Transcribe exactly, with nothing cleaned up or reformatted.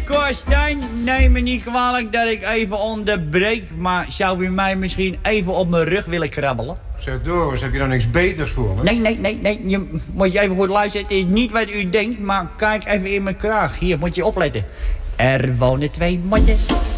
Cor Stijn, neem me niet kwalijk dat ik even onderbreek... maar zou u mij misschien even op mijn rug willen krabbelen? Zeg Doris, heb je dan niks beters voor me? Nee, nee, nee, nee. Je moet je even goed luisteren. Het is niet wat u denkt, maar kijk even in mijn kraag. Hier, moet je opletten. Er wonen twee motten